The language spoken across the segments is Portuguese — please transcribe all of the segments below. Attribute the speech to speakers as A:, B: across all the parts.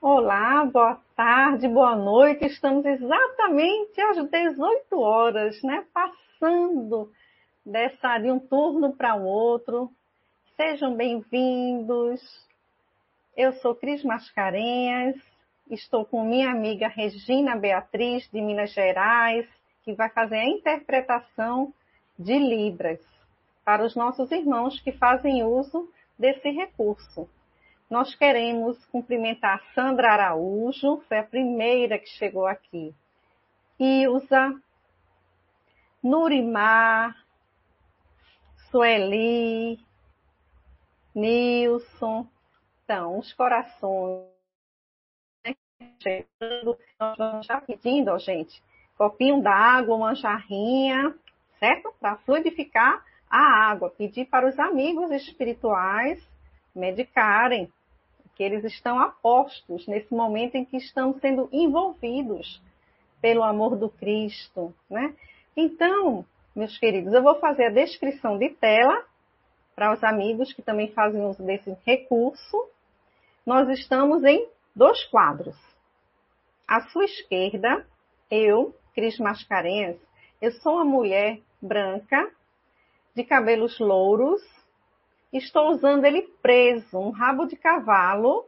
A: Olá, boa tarde, boa noite. Estamos exatamente às 18 horas, né? Passando de um turno para o outro. Sejam bem-vindos. Eu sou Cris Mascarenhas. Estou com minha amiga Regina Beatriz, de Minas Gerais, que vai fazer a interpretação de Libras para os nossos irmãos que fazem uso desse recurso. Nós queremos cumprimentar a Sandra Araújo, foi a primeira que chegou aqui. Ilza, Nurimar, Sueli, Nilson. Então, os corações, né, chegando. Nós vamos já pedindo, ó, gente, copinho d'água, uma jarrinha, certo? Para fluidificar a água. Pedir para os amigos espirituais medicarem, que eles estão apostos nesse momento em que estão sendo envolvidos pelo amor do Cristo, né? Então, meus queridos, eu vou fazer a descrição de tela para os amigos que também fazem uso desse recurso. Nós estamos em 2 quadros. À sua esquerda, eu, Cris Mascarenhas, eu sou uma mulher branca, de cabelos louros. Estou usando ele preso, um rabo de cavalo.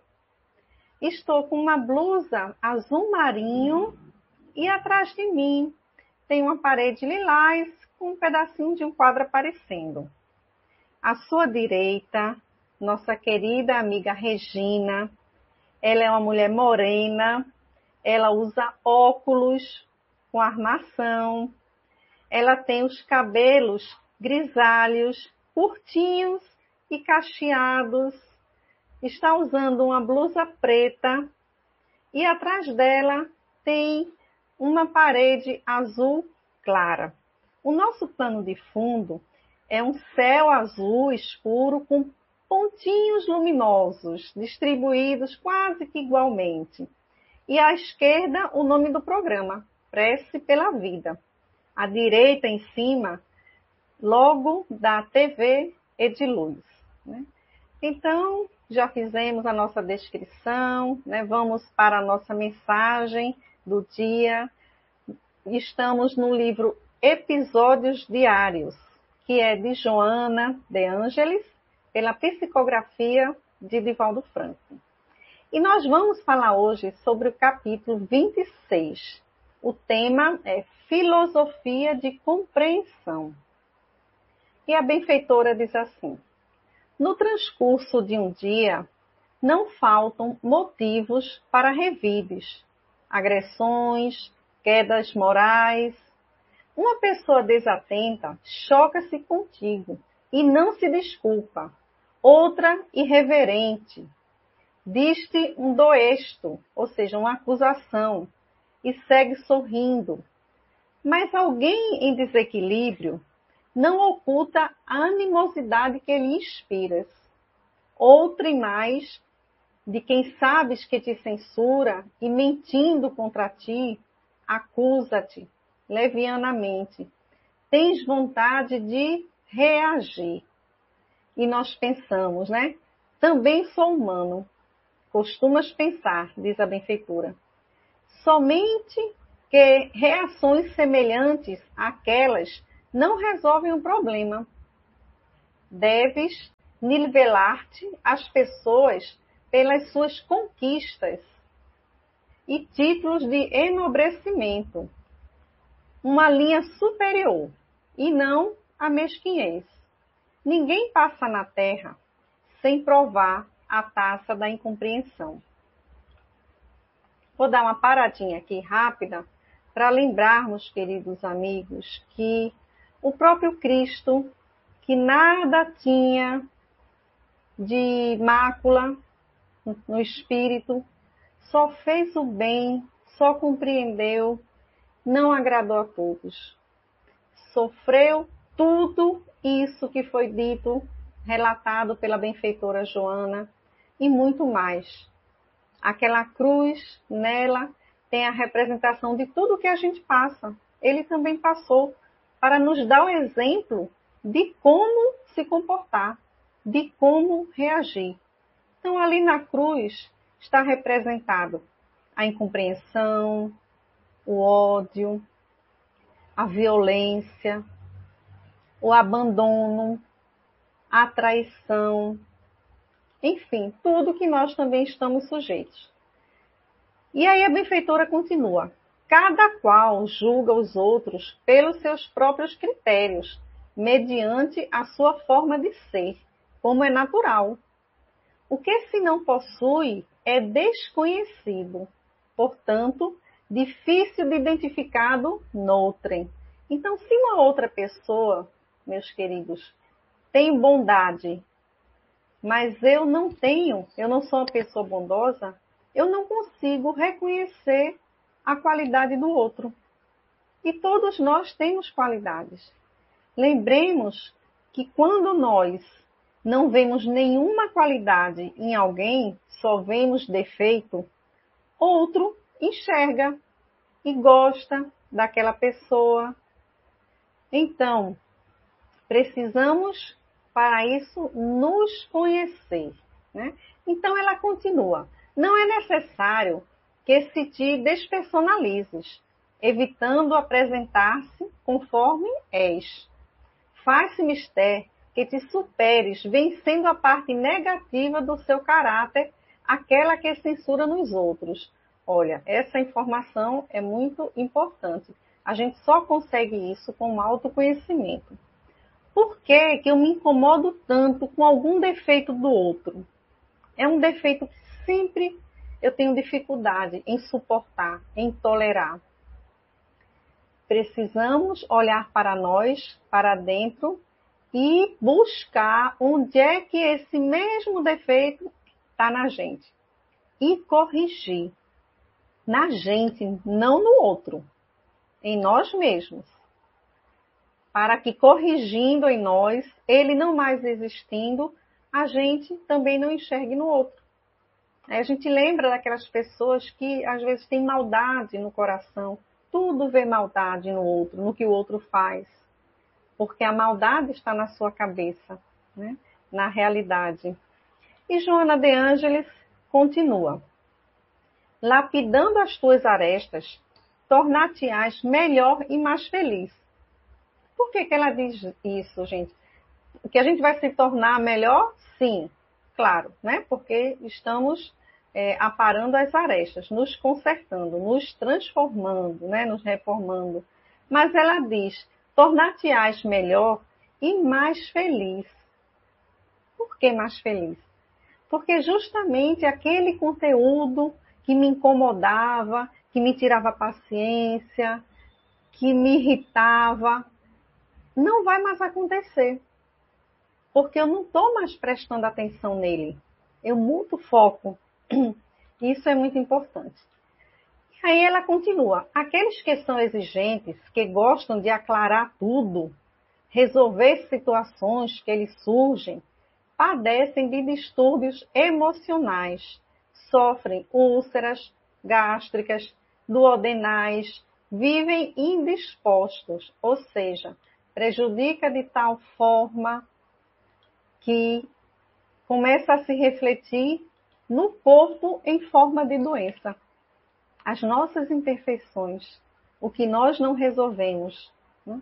A: Estou com uma blusa azul marinho e atrás de mim tem uma parede lilás com um pedacinho de um quadro aparecendo. À sua direita, nossa querida amiga Regina. Ela é uma mulher morena, ela usa óculos com armação, ela tem os cabelos grisalhos, curtinhos e cacheados, está usando uma blusa preta e atrás dela tem uma parede azul clara. O nosso plano de fundo é um céu azul escuro com pontinhos luminosos, distribuídos quase que igualmente. E à esquerda, o nome do programa, Prece pela Vida. À direita, em cima, logo da TV Ediluz, né? Então, já fizemos a nossa descrição, né? Vamos para a nossa mensagem do dia. Estamos no livro Episódios Diários, que é de Joana de Ângeles, pela psicografia de Divaldo Franco. E nós vamos falar hoje sobre o capítulo 26. O tema é Filosofia de Compreensão. E a benfeitora diz assim: no transcurso de um dia, não faltam motivos para revides, agressões, quedas morais. Uma pessoa desatenta choca-se contigo e não se desculpa. Outra irreverente diz-te um doesto, ou seja, uma acusação, e segue sorrindo. Mas alguém em desequilíbrio não oculta a animosidade que lhe inspiras. Outra e mais, de quem sabes que te censura e mentindo contra ti, acusa-te levianamente. Tens vontade de reagir. E nós pensamos, né? Também sou humano. Costumas pensar, diz a benfeitora. Somente que reações semelhantes àquelas não resolvem o problema. Deves nivelar-te às pessoas pelas suas conquistas e títulos de enobrecimento, uma linha superior, e não a mesquinhez. Ninguém passa na terra sem provar a taça da incompreensão. Vou dar uma paradinha aqui rápida para lembrarmos, queridos amigos, que o próprio Cristo, que nada tinha de mácula no espírito, só fez o bem, só compreendeu, não agradou a todos. Sofreu tudo isso que foi dito, relatado pela benfeitora Joana e muito mais. Aquela cruz, nela, tem a representação de tudo que a gente passa. Ele também passou para nos dar o exemplo de como se comportar, de como reagir. Então, ali na cruz, está representado a incompreensão, o ódio, a violência, o abandono, a traição, enfim, tudo que nós também estamos sujeitos. E aí a benfeitora continua. Cada qual julga os outros pelos seus próprios critérios, mediante a sua forma de ser, como é natural. O que se não possui é desconhecido, portanto, difícil de identificado noutrem. Então, se uma outra pessoa, meus queridos, tem bondade, mas eu não sou uma pessoa bondosa, eu não consigo reconhecer a qualidade do outro. E todos nós temos qualidades. Lembremos que quando nós não vemos nenhuma qualidade em alguém, só vemos defeito, outro enxerga e gosta daquela pessoa. Então, precisamos, para isso, nos conhecer, né? Então, ela continua. Não é necessário que se te despersonalizes, evitando apresentar-se conforme és. Faz-se mister que te superes, vencendo a parte negativa do seu caráter, aquela que censura nos outros. Olha, essa informação é muito importante. A gente só consegue isso com um autoconhecimento. Por que eu me incomodo tanto com algum defeito do outro? É um defeito que sempre eu tenho dificuldade em suportar, em tolerar. Precisamos olhar para nós, para dentro, e buscar onde é que esse mesmo defeito está na gente. E corrigir. Na gente, não no outro. Em nós mesmos. Para que corrigindo em nós, ele não mais existindo, a gente também não enxergue no outro. Aí a gente lembra daquelas pessoas que às vezes têm maldade no coração. Tudo vê maldade no outro, no que o outro faz. Porque a maldade está na sua cabeça, né? Na realidade. E Joana de Ângeles continua. Lapidando as tuas arestas, tornar-te-ás melhor e mais feliz. Por que ela diz isso, gente? Que a gente vai se tornar melhor? Sim, claro, né? Porque estamos aparando as arestas, nos consertando, nos transformando, né? Nos reformando. Mas ela diz, tornar-te-ás melhor e mais feliz. Por que mais feliz? Porque justamente aquele conteúdo que me incomodava, que me tirava a paciência, que me irritava, não vai mais acontecer. Porque eu não estou mais prestando atenção nele. Eu mudo o foco. Isso é muito importante. E aí ela continua. Aqueles que são exigentes, que gostam de aclarar tudo, resolver situações que lhes surgem, padecem de distúrbios emocionais, sofrem úlceras gástricas, duodenais, vivem indispostos, ou seja, prejudica de tal forma que começa a se refletir no corpo em forma de doença. As nossas imperfeições, o que nós não resolvemos, né?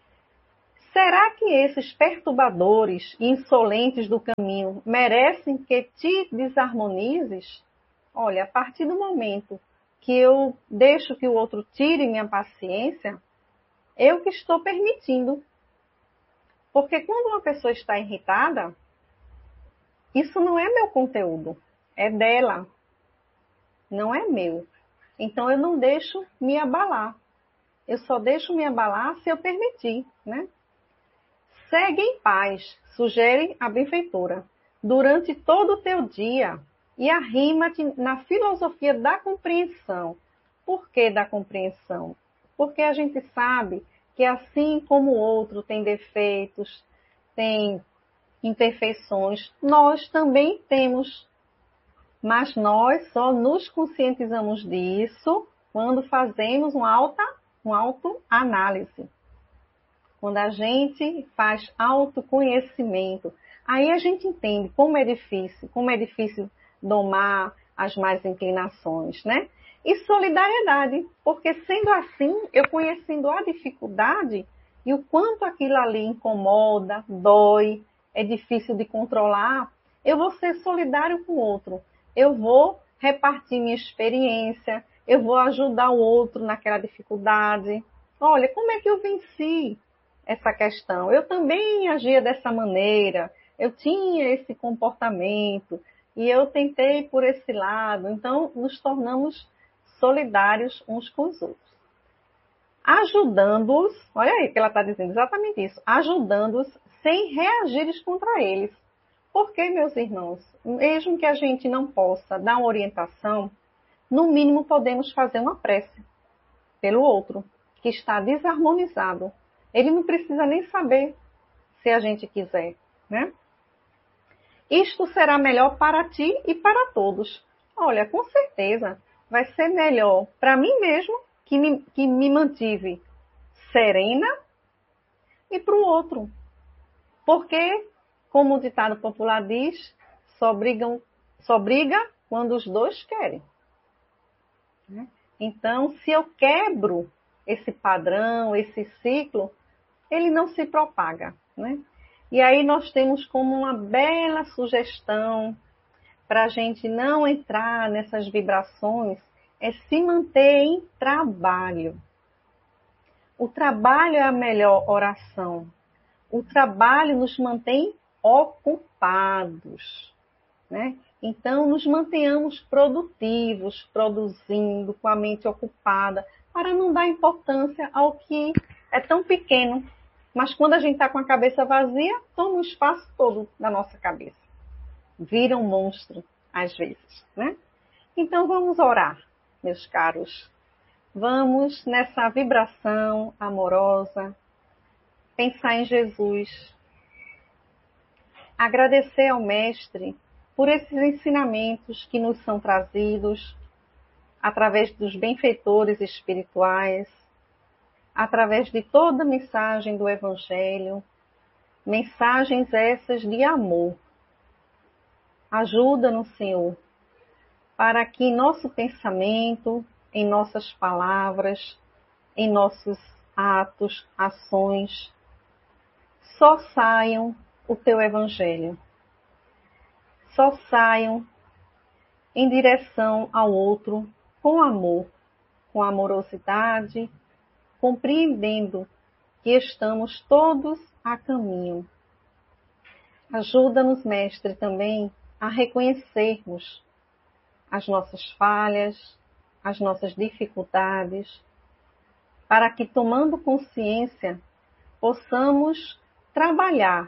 A: Será que esses perturbadores e insolentes do caminho merecem que te desarmonizes? Olha, a partir do momento que eu deixo que o outro tire minha paciência, eu que estou permitindo. Porque quando uma pessoa está irritada, isso não é meu conteúdo, é dela, não é meu. Então eu não deixo me abalar. Eu só deixo me abalar se eu permitir, né? Segue em paz, sugere a benfeitora, durante todo o teu dia e arrima-te na filosofia da compreensão. Por que da compreensão? Porque a gente sabe que assim como o outro tem defeitos, tem imperfeições, nós também temos. Mas nós só nos conscientizamos disso quando fazemos uma autoanálise. Quando a gente faz autoconhecimento, aí a gente entende como é difícil domar, as más inclinações, né? E solidariedade, porque sendo assim, eu conhecendo a dificuldade e o quanto aquilo ali incomoda, dói, é difícil de controlar, eu vou ser solidário com o outro. Eu vou repartir minha experiência, eu vou ajudar o outro naquela dificuldade. Olha, como é que eu venci essa questão? Eu também agia dessa maneira, eu tinha esse comportamento e eu tentei por esse lado. Então, nos tornamos solidários uns com os outros. Ajudando-os, olha aí que ela está dizendo exatamente isso, ajudando-os sem reagir contra eles. Porque, meus irmãos, mesmo que a gente não possa dar uma orientação, no mínimo podemos fazer uma prece pelo outro, que está desarmonizado. Ele não precisa nem saber se a gente quiser, né? Isto será melhor para ti e para todos. Olha, com certeza, vai ser melhor para mim mesmo, que me mantive serena, e para o outro. Porque, como o ditado popular diz, só briga quando os dois querem. Então, se eu quebro esse padrão, esse ciclo, ele não se propaga, né? E aí nós temos como uma bela sugestão para a gente não entrar nessas vibrações, é se manter em trabalho. O trabalho é a melhor oração. O trabalho nos mantém ocupados, né? Então, nos mantenhamos produtivos, produzindo, com a mente ocupada, para não dar importância ao que é tão pequeno. Mas quando a gente está com a cabeça vazia, toma o espaço todo da nossa cabeça. Vira um monstro, às vezes, né? Então, vamos orar, meus caros. Vamos nessa vibração amorosa, pensar em Jesus, agradecer ao Mestre por esses ensinamentos que nos são trazidos através dos benfeitores espirituais, através de toda a mensagem do Evangelho, mensagens essas de amor. Ajuda-nos, Senhor, para que em nosso pensamento, em nossas palavras, em nossos atos, ações, só saiam o Teu Evangelho. Só saiam em direção ao outro com amor, com amorosidade, compreendendo que estamos todos a caminho. Ajuda-nos, Mestre, também a reconhecermos as nossas falhas, as nossas dificuldades, para que, tomando consciência, possamos trabalhar,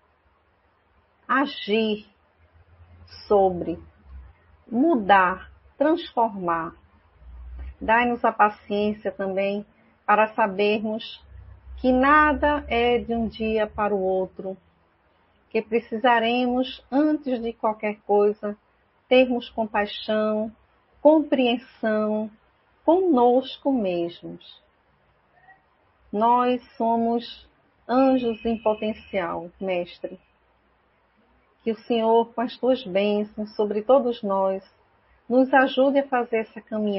A: agir sobre, mudar, transformar. Dai-nos a paciência também para sabermos que nada é de um dia para o outro, que precisaremos, antes de qualquer coisa, termos compaixão, compreensão conosco mesmos. Nós somos anjos em potencial, Mestre. Que o Senhor, com as tuas bênçãos sobre todos nós, nos ajude a fazer essa caminhada